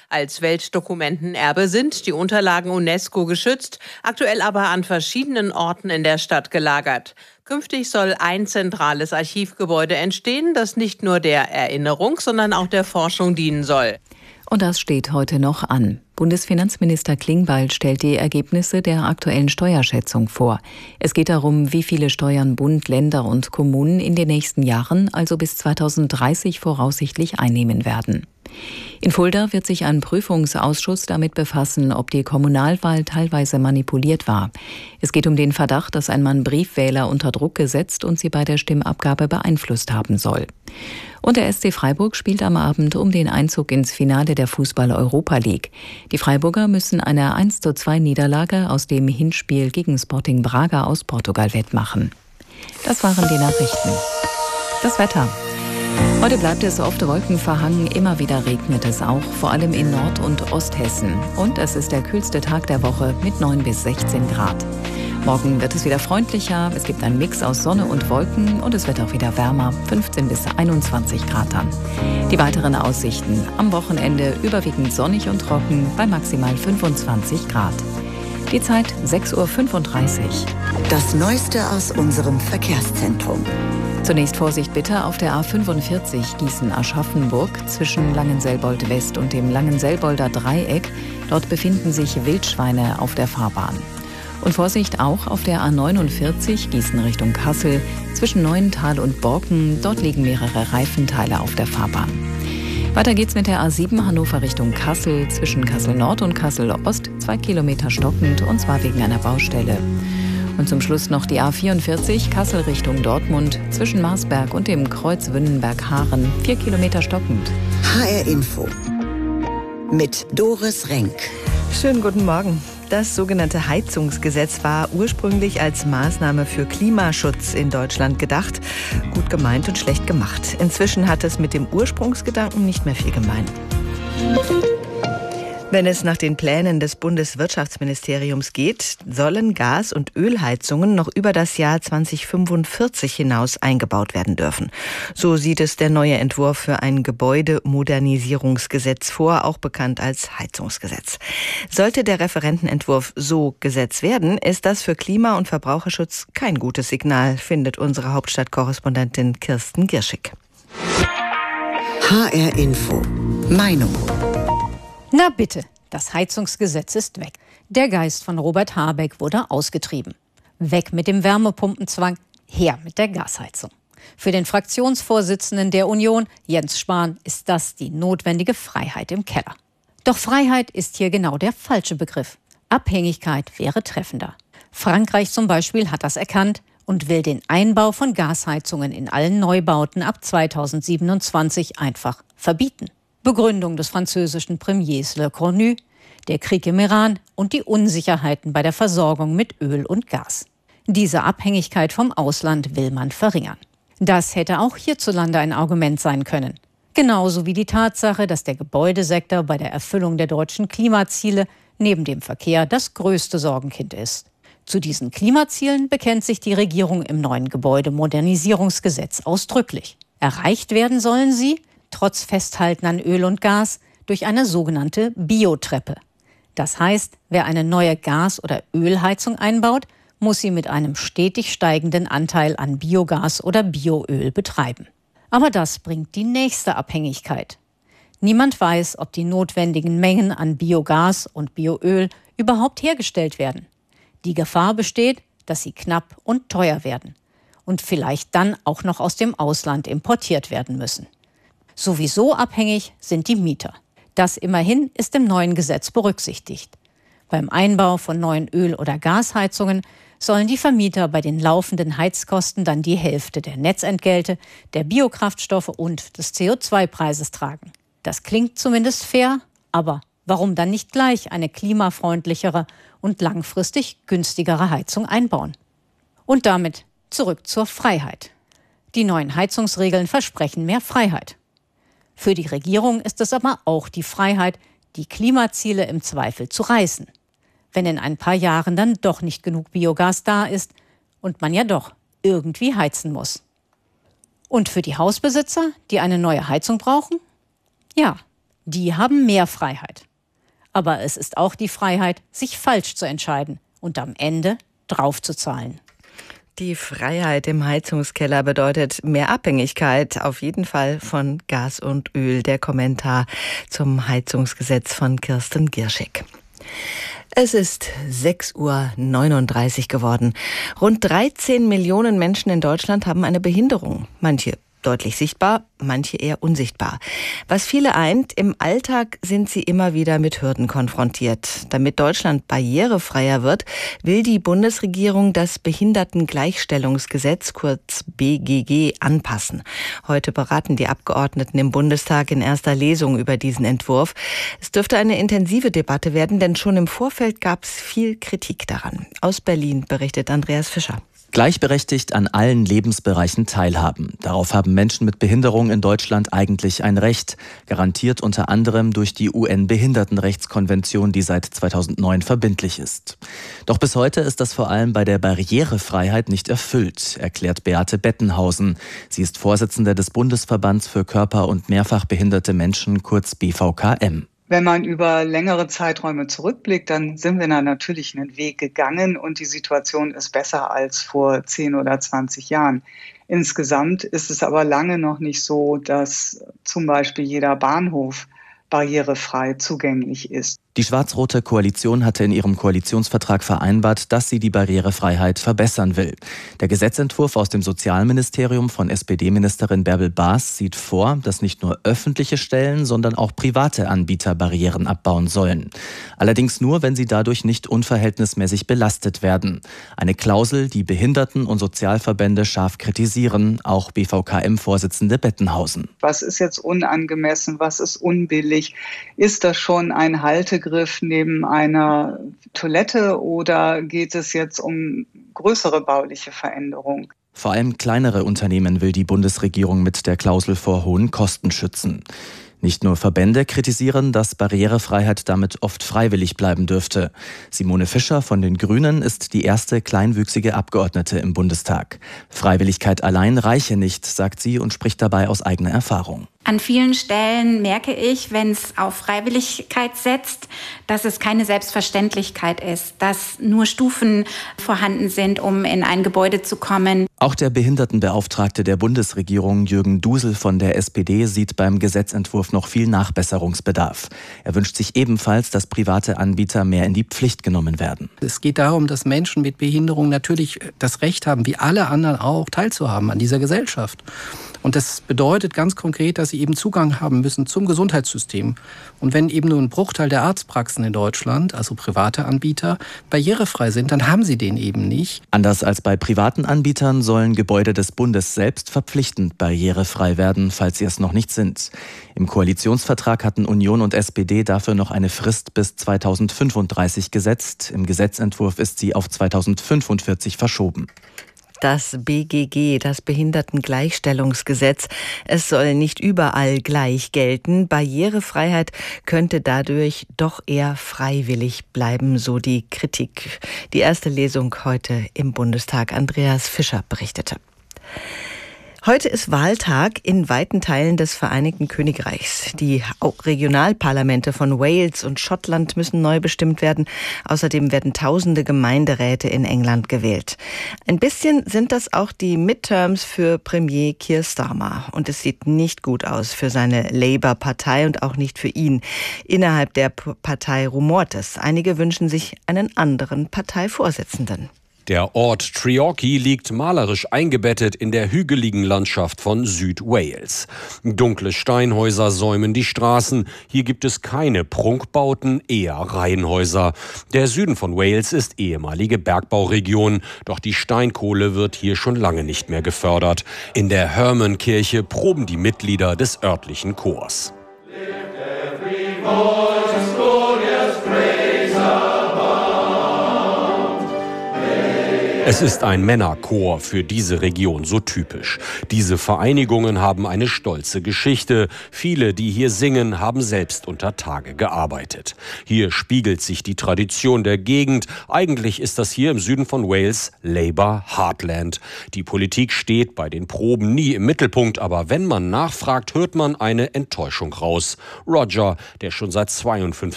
Als Weltdokumentenerbe sind die Unterlagen UNESCO geschützt, aktuell aber an verschiedenen Orten in der Stadt gelagert. Künftig soll ein zentrales Archivgebäude entstehen, das nicht nur der Erinnerung, sondern auch der Forschung dienen soll. Und das steht heute noch an. Bundesfinanzminister Klingbeil stellt die Ergebnisse der aktuellen Steuerschätzung vor. Es geht darum, wie viele Steuern Bund, Länder und Kommunen in den nächsten Jahren, also bis 2030 voraussichtlich einnehmen werden. In Fulda wird sich ein Prüfungsausschuss damit befassen, ob die Kommunalwahl teilweise manipuliert war. Es geht um den Verdacht, dass ein Mann Briefwähler unter Druck gesetzt und sie bei der Stimmabgabe beeinflusst haben soll. Und der SC Freiburg spielt am Abend um den Einzug ins Finale der Fußball-Europa League. Die Freiburger müssen eine 1:2 Niederlage aus dem Hinspiel gegen Sporting Braga aus Portugal wettmachen. Das waren die Nachrichten. Das Wetter. Heute bleibt es oft wolkenverhangen, immer wieder regnet es auch, vor allem in Nord- und Osthessen. Und es ist der kühlste Tag der Woche mit 9 bis 16 Grad. Morgen wird es wieder freundlicher, es gibt einen Mix aus Sonne und Wolken und es wird auch wieder wärmer, 15 bis 21 Grad dann. Die weiteren Aussichten: am Wochenende überwiegend sonnig und trocken bei maximal 25 Grad. Die Zeit 6:35 Uhr. Das Neueste aus unserem Verkehrszentrum. Zunächst Vorsicht bitte auf der A45 Gießen-Aschaffenburg zwischen Langenselbold West und dem Langenselbolder Dreieck. Dort befinden sich Wildschweine auf der Fahrbahn. Und Vorsicht auch auf der A49 Gießen Richtung Kassel zwischen Neuental und Borken. Dort liegen mehrere Reifenteile auf der Fahrbahn. Weiter geht's mit der A7 Hannover Richtung Kassel zwischen Kassel Nord und Kassel Ost. 2 Kilometer stockend und zwar wegen einer Baustelle. Und zum Schluss noch die A44 Kassel Richtung Dortmund zwischen Marsberg und dem Kreuz Wünnenberg-Haaren. 4 Kilometer stockend. HR Info mit Doris Renk. Schönen guten Morgen. Das sogenannte Heizungsgesetz war ursprünglich als Maßnahme für Klimaschutz in Deutschland gedacht. Gut gemeint und schlecht gemacht. Inzwischen hat es mit dem Ursprungsgedanken nicht mehr viel gemein. Wenn es nach den Plänen des Bundeswirtschaftsministeriums geht, sollen Gas- und Ölheizungen noch über das Jahr 2045 hinaus eingebaut werden dürfen. So sieht es der neue Entwurf für ein Gebäudemodernisierungsgesetz vor, auch bekannt als Heizungsgesetz. Sollte der Referentenentwurf so Gesetz werden, ist das für Klima- und Verbraucherschutz kein gutes Signal, findet unsere Hauptstadtkorrespondentin Kirsten Girschig. HR Info. Meinung. Na bitte, das Heizungsgesetz ist weg. Der Geist von Robert Habeck wurde ausgetrieben. Weg mit dem Wärmepumpenzwang, her mit der Gasheizung. Für den Fraktionsvorsitzenden der Union, Jens Spahn, ist das die notwendige Freiheit im Keller. Doch Freiheit ist hier genau der falsche Begriff. Abhängigkeit wäre treffender. Frankreich zum Beispiel hat das erkannt und will den Einbau von Gasheizungen in allen Neubauten ab 2027 einfach verbieten. Begründung des französischen Premiers Le Cornu, der Krieg im Iran und die Unsicherheiten bei der Versorgung mit Öl und Gas. Diese Abhängigkeit vom Ausland will man verringern. Das hätte auch hierzulande ein Argument sein können. Genauso wie die Tatsache, dass der Gebäudesektor bei der Erfüllung der deutschen Klimaziele neben dem Verkehr das größte Sorgenkind ist. Zu diesen Klimazielen bekennt sich die Regierung im neuen Gebäudemodernisierungsgesetz ausdrücklich. Erreicht werden sollen sie, trotz Festhalten an Öl und Gas, durch eine sogenannte Biotreppe. Das heißt, wer eine neue Gas- oder Ölheizung einbaut, muss sie mit einem stetig steigenden Anteil an Biogas oder Bioöl betreiben. Aber das bringt die nächste Abhängigkeit. Niemand weiß, ob die notwendigen Mengen an Biogas und Bioöl überhaupt hergestellt werden. Die Gefahr besteht, dass sie knapp und teuer werden und vielleicht dann auch noch aus dem Ausland importiert werden müssen. Sowieso abhängig sind die Mieter. Das immerhin ist im neuen Gesetz berücksichtigt. Beim Einbau von neuen Öl- oder Gasheizungen sollen die Vermieter bei den laufenden Heizkosten dann die Hälfte der Netzentgelte, der Biokraftstoffe und des CO2-Preises tragen. Das klingt zumindest fair, aber warum dann nicht gleich eine klimafreundlichere und langfristig günstigere Heizung einbauen? Und damit zurück zur Freiheit. Die neuen Heizungsregeln versprechen mehr Freiheit. Für die Regierung ist es aber auch die Freiheit, die Klimaziele im Zweifel zu reißen. Wenn in ein paar Jahren dann doch nicht genug Biogas da ist und man ja doch irgendwie heizen muss. Und für die Hausbesitzer, die eine neue Heizung brauchen? Ja, Die haben mehr Freiheit. Aber es ist auch die Freiheit, sich falsch zu entscheiden und am Ende draufzuzahlen. Die Freiheit im Heizungskeller bedeutet mehr Abhängigkeit, auf jeden Fall von Gas und Öl. Der Kommentar zum Heizungsgesetz von Kirsten Gierschig. Es ist 6:39 Uhr geworden. Rund 13 Millionen Menschen in Deutschland haben eine Behinderung. Manche deutlich sichtbar, manche eher unsichtbar. Was viele eint, im Alltag sind sie immer wieder mit Hürden konfrontiert. Damit Deutschland barrierefreier wird, will die Bundesregierung das Behindertengleichstellungsgesetz, kurz BGG, anpassen. Heute beraten die Abgeordneten im Bundestag in erster Lesung über diesen Entwurf. Es dürfte eine intensive Debatte werden, denn schon im Vorfeld gab es viel Kritik daran. Aus Berlin berichtet Andreas Fischer. Gleichberechtigt an allen Lebensbereichen teilhaben. Darauf haben Menschen mit Behinderung in Deutschland eigentlich ein Recht, garantiert unter anderem durch die UN-Behindertenrechtskonvention, die seit 2009 verbindlich ist. Doch bis heute ist das vor allem bei der Barrierefreiheit nicht erfüllt, erklärt Beate Bettenhausen. Sie ist Vorsitzende des Bundesverbands für körper- und mehrfach behinderte Menschen, kurz BVKM. Wenn man über längere Zeiträume zurückblickt, dann sind wir da natürlich einen Weg gegangen und die Situation ist besser als vor 10 oder 20 Jahren. Insgesamt ist es aber lange noch nicht so, dass zum Beispiel jeder Bahnhof barrierefrei zugänglich ist. Die schwarz-rote Koalition hatte in ihrem Koalitionsvertrag vereinbart, dass sie die Barrierefreiheit verbessern will. Der Gesetzentwurf aus dem Sozialministerium von SPD-Ministerin Bärbel Baas sieht vor, dass nicht nur öffentliche Stellen, sondern auch private Anbieter Barrieren abbauen sollen. Allerdings nur, wenn sie dadurch nicht unverhältnismäßig belastet werden. Eine Klausel, die Behinderten- und Sozialverbände scharf kritisieren, auch BVKM-Vorsitzende Bettenhausen. Was ist jetzt unangemessen, was ist unbillig? Ist das schon ein Haltegriff neben einer Toilette oder geht es jetzt um größere bauliche Veränderungen? Vor allem kleinere Unternehmen will die Bundesregierung mit der Klausel vor hohen Kosten schützen. Nicht nur Verbände kritisieren, dass Barrierefreiheit damit oft freiwillig bleiben dürfte. Simone Fischer von den Grünen ist die erste kleinwüchsige Abgeordnete im Bundestag. Freiwilligkeit allein reiche nicht, sagt sie und spricht dabei aus eigener Erfahrung. An vielen Stellen merke ich, wenn es auf Freiwilligkeit setzt, dass es keine Selbstverständlichkeit ist, dass nur Stufen vorhanden sind, um in ein Gebäude zu kommen. Auch der Behindertenbeauftragte der Bundesregierung, Jürgen Dusel von der SPD, sieht beim Gesetzentwurf noch viel Nachbesserungsbedarf. Er wünscht sich ebenfalls, dass private Anbieter mehr in die Pflicht genommen werden. Es geht darum, dass Menschen mit Behinderung natürlich das Recht haben, wie alle anderen auch, teilzuhaben an dieser Gesellschaft. Und das bedeutet ganz konkret, dass sie eben Zugang haben müssen zum Gesundheitssystem. Und wenn eben nur ein Bruchteil der Arztpraxen in Deutschland, also private Anbieter, barrierefrei sind, dann haben sie den eben nicht. Anders als bei privaten Anbietern sollen Gebäude des Bundes selbst verpflichtend barrierefrei werden, falls sie es noch nicht sind. Im Koalitionsvertrag hatten Union und SPD dafür noch eine Frist bis 2035 gesetzt. Im Gesetzentwurf ist sie auf 2045 verschoben. Das BGG, das Behindertengleichstellungsgesetz. Es soll nicht überall gleich gelten. Barrierefreiheit könnte dadurch doch eher freiwillig bleiben, so die Kritik. Die erste Lesung heute im Bundestag. Andreas Fischer berichtete. Heute ist Wahltag in weiten Teilen des Vereinigten Königreichs. Die Regionalparlamente von Wales und Schottland müssen neu bestimmt werden. Außerdem werden tausende Gemeinderäte in England gewählt. Ein bisschen sind das auch die Midterms für Premier Keir Starmer. Und es sieht nicht gut aus für seine Labour-Partei und auch nicht für ihn. Innerhalb der Partei rumort es. Einige wünschen sich einen anderen Parteivorsitzenden. Der Ort Treorchy liegt malerisch eingebettet in der hügeligen Landschaft von Südwales. Dunkle Steinhäuser säumen die Straßen. Hier gibt es keine Prunkbauten, eher Reihenhäuser. Der Süden von Wales ist ehemalige Bergbauregion, doch die Steinkohle wird hier schon lange nicht mehr gefördert. In der Herman-Kirche proben die Mitglieder des örtlichen Chors. Es ist ein Männerchor für diese Region so typisch. Diese Vereinigungen haben eine stolze Geschichte. Viele, die hier singen, haben selbst unter Tage gearbeitet. Hier spiegelt sich die Tradition der Gegend. Eigentlich ist das hier im Süden von Wales Labour Heartland. Die Politik steht bei den Proben nie im Mittelpunkt, aber wenn man nachfragt, hört man eine Enttäuschung raus. Roger, der schon seit 52